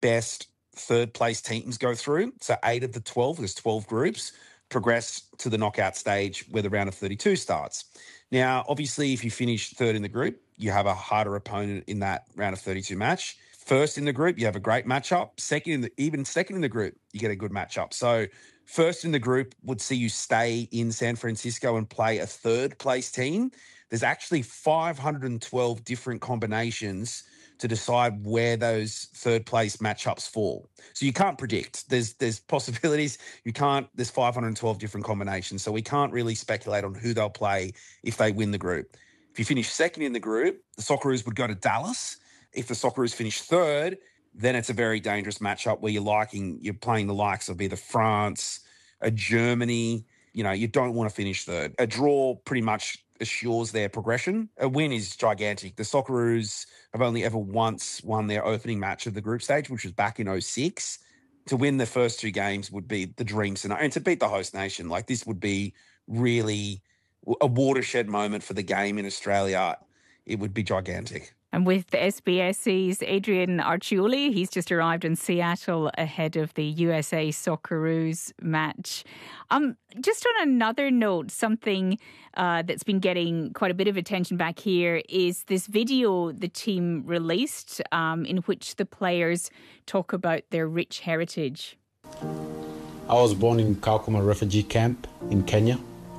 best third place teams go through. So 8 of the 12, there's 12 groups, progress to the knockout stage where the round of 32 starts. Now, obviously, if you finish third in the group, you have a harder opponent in that round of 32 match. First in the group, you have a great matchup. Second in the group, you get a good matchup. So first in the group would see you stay in San Francisco and play a third place team. There's actually 512 different combinations to decide where those third place matchups fall. So you can't predict. There's possibilities. There's 512 different combinations. So we can't really speculate on who they'll play if they win the group. If you finish second in the group, the Socceroos would go to Dallas. If the Socceroos finish third, then it's a very dangerous matchup where you're playing the likes of either France, a Germany. You don't want to finish third. A draw pretty much assures their progression. A win is gigantic. The Socceroos have only ever once won their opening match of the group stage, which was back in 2006. To win the first 2 games would be the dream scenario. And to beat the host nation, this would be really a watershed moment for the game in Australia. It would be gigantic. And with SBS's Adrian Arciuli, he's just arrived in Seattle ahead of the USA Socceroos match. Just on another note, something that's been getting quite a bit of attention back here is this video the team released in which the players talk about their rich heritage. I was born in Kakuma refugee camp in Kenya.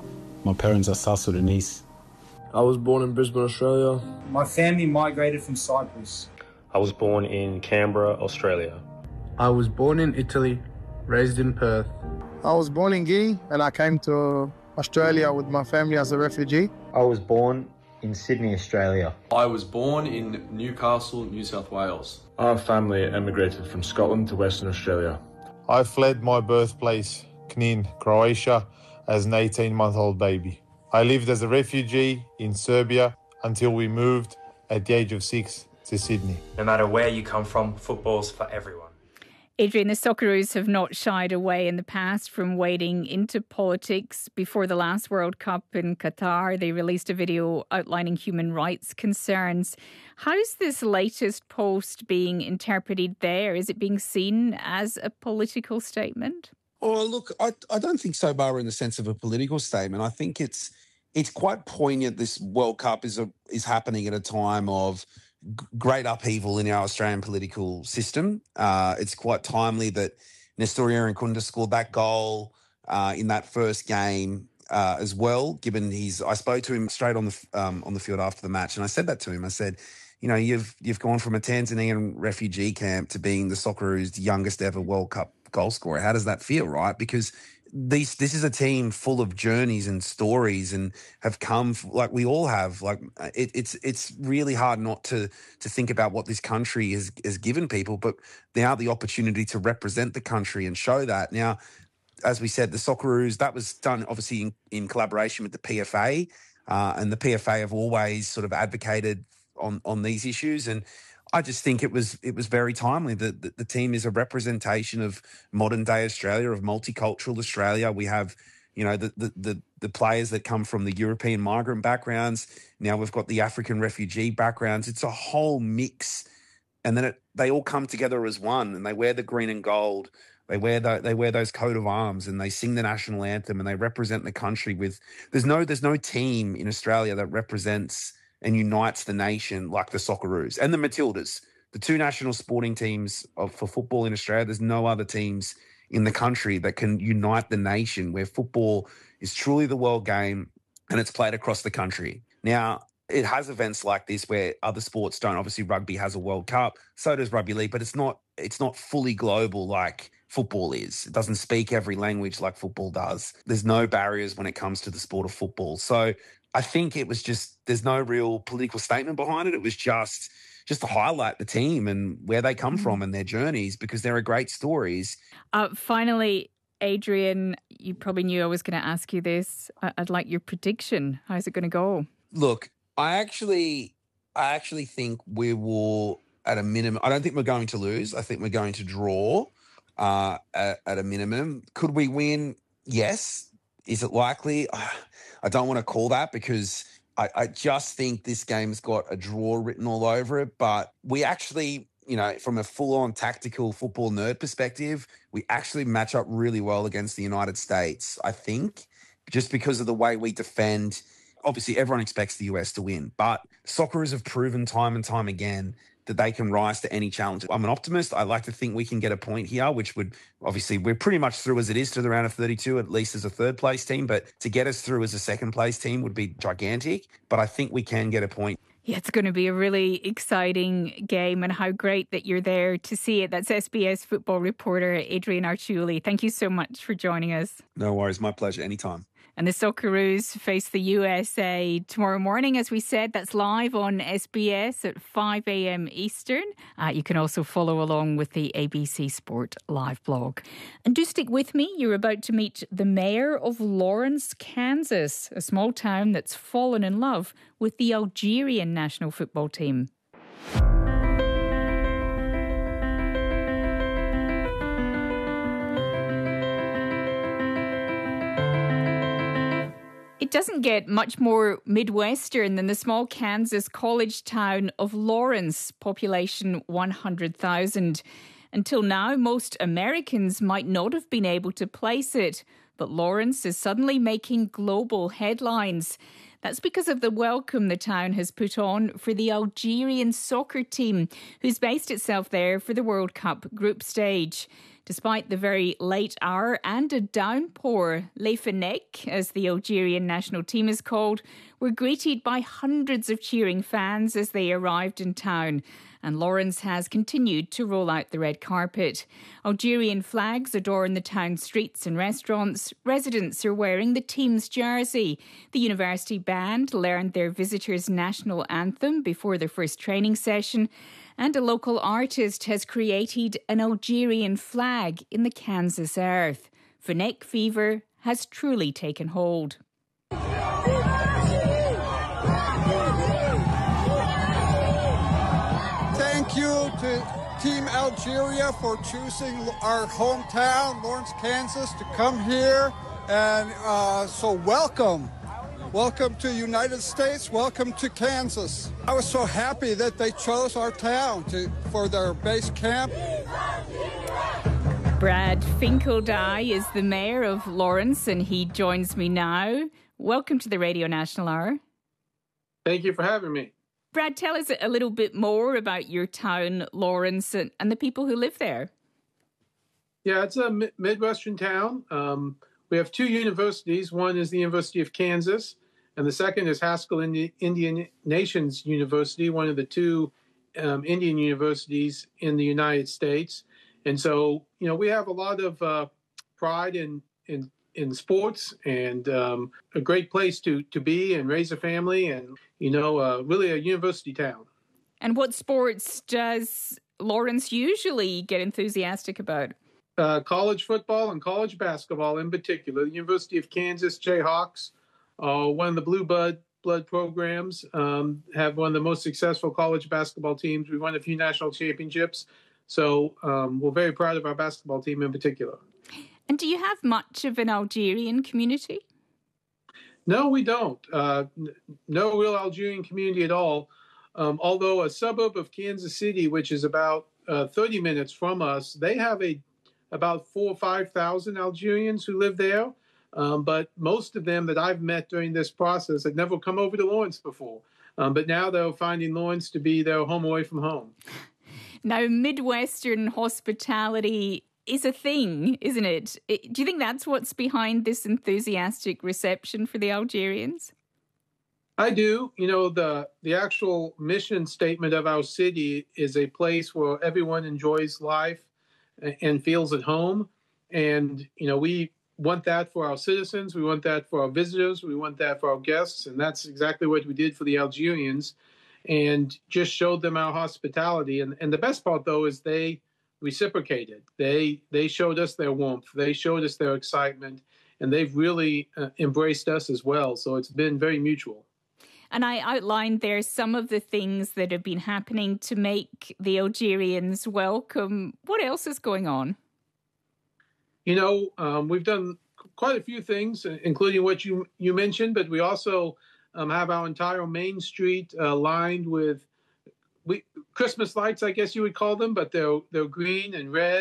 My parents are South Sudanese. I was born in Brisbane, Australia. My family migrated from Cyprus. I was born in Canberra, Australia. I was born in Italy, raised in Perth. I was born in Guinea and I came to Australia with my family as a refugee. I was born in Sydney, Australia. I was born in Newcastle, New South Wales. Our family emigrated from Scotland to Western Australia. I fled my birthplace, Knin, Croatia, as an 18-month-old baby. I lived as a refugee in Serbia until we moved at the age of 6 to Sydney. No matter where you come from, football's for everyone. Adrian, the Socceroos have not shied away in the past from wading into politics. Before the last World Cup in Qatar, they released a video outlining human rights concerns. How's this latest post being interpreted there? Is it being seen as a political statement? Oh, look, I don't think so, Barbara, in the sense of a political statement. I think it's quite poignant. This World Cup is happening at a time of great upheaval in our Australian political system. It's quite timely that Nestor Irankunda scored that goal in that first game as well. Given I spoke to him straight on the field after the match, and I said that to him. I said, you've gone from a Tanzanian refugee camp to being the Socceroos' youngest ever World Cup goal scorer. How does that feel, right? Because this is a team full of journeys and stories and have come like we all have. Like it's really hard not to think about what this country has given people, but now the opportunity to represent the country and show that. Now, as we said, the Socceroos, that was done obviously in collaboration with the PFA, and the PFA have always sort of advocated on these issues. And I just think it was very timely that the team is a representation of modern day Australia, of multicultural Australia. We have, the players that come from the European migrant backgrounds. Now we've got the African refugee backgrounds. It's a whole mix, and then they all come together as one, and they wear the green and gold. They wear those coat of arms, and they sing the national anthem, and they represent the country with. There's no team in Australia that represents and unites the nation like the Socceroos and the Matildas, the 2 national sporting teams for football in Australia. There's no other teams in the country that can unite the nation, where football is truly the world game and it's played across the country. Now, it has events like this where other sports don't. Obviously, rugby has a World Cup, so does rugby league, but it's not fully global like football is. It doesn't speak every language like football does. There's no barriers when it comes to the sport of football. So I think it was there's no real political statement behind it. It was just to highlight the team and where they come from and their journeys, because there are great stories. Finally, Adrian, you probably knew I was going to ask you this. I'd like your prediction. How's it going to go? Look, I actually think we will, at a minimum, I don't think we're going to lose. I think we're going to draw at a minimum. Could we win? Yes. Is it likely? I don't want to call that, because I just think this game's got a draw written all over it. But we actually, from a full-on tactical football nerd perspective, we actually match up really well against the United States, I think, just because of the way we defend. Obviously, everyone expects the US to win, but Socceroos have proven time and time again that they can rise to any challenge. I'm an optimist. I like to think we can get a point here, which would, obviously, we're pretty much through as it is to the round of 32, at least as a third-place team, but to get us through as a second-place team would be gigantic, but I think we can get a point. Yeah, it's going to be a really exciting game, and how great that you're there to see it. That's SBS football reporter Adrian Arciuli. Thank you so much for joining us. No worries. My pleasure. Anytime. And the Socceroos face the USA tomorrow morning. As we said, that's live on SBS at 5 a.m. Eastern. You can also follow along with the ABC Sport live blog. And do stick with me. You're about to meet the mayor of Lawrence, Kansas, a small town that's fallen in love with the Algerian national football team. It doesn't get much more Midwestern than the small Kansas college town of Lawrence, population 100,000. Until now, most Americans might not have been able to place it, but Lawrence is suddenly making global headlines. That's because of the welcome the town has put on for the Algerian soccer team, who's based itself there for the World Cup group stage. Despite the very late hour and a downpour, Les Fennecs, as the Algerian national team is called, were greeted by hundreds of cheering fans as they arrived in town. And Lawrence has continued to roll out the red carpet. Algerian flags adorn the town streets and restaurants. Residents are wearing the team's jersey. The university band learned their visitors' national anthem before their first training session. And a local artist has created an Algerian flag in the Kansas earth. Fennec fever has truly taken hold. Thank you to Team Algeria for choosing our hometown, Lawrence, Kansas, to come here. And so welcome. Welcome to the United States. Welcome to Kansas. I was so happy that they chose our town for their base camp. Brad Finkeldie is the mayor of Lawrence, and he joins me now. Welcome to the Radio National Hour. Thank you for having me. Brad, tell us a little bit more about your town, Lawrence, and the people who live there. Yeah, it's a Midwestern town. We have two universities. One is the University of Kansas, and the second is Haskell Indian Nations University, one of the two Indian universities in the United States. And so, we have a lot of pride in sports, and a great place to be and raise a family, and, really a university town. And what sports does Lawrence usually get enthusiastic about? College football and college basketball in particular. The University of Kansas Jayhawks, one of the blue blood programs, have one of the most successful college basketball teams. We won a few national championships. So we're very proud of our basketball team in particular. And do you have much of an Algerian community? No, we don't. No real Algerian community at all. Although a suburb of Kansas City, which is about 30 minutes from us, they have about 4,000 or 5,000 Algerians who live there. But most of them that I've met during this process had never come over to Lawrence before. But now they're finding Lawrence to be their home away from home. Now, Midwestern hospitality is a thing, isn't it? Do you think that's what's behind this enthusiastic reception for the Algerians? I do. The actual mission statement of our city is a place where everyone enjoys life and feels at home. And, we want that for our citizens. We want that for our visitors. We want that for our guests. And that's exactly what we did for the Algerians, and just showed them our hospitality. And the best part, though, is they reciprocated. They showed us their warmth. They showed us their excitement. And they've really embraced us as well. So it's been very mutual. And I outlined there some of the things that have been happening to make the Algerians welcome. What else is going on? We've done quite a few things, including what you mentioned, but we also have our entire main street lined with Christmas lights, I guess you would call them, but they're green and red.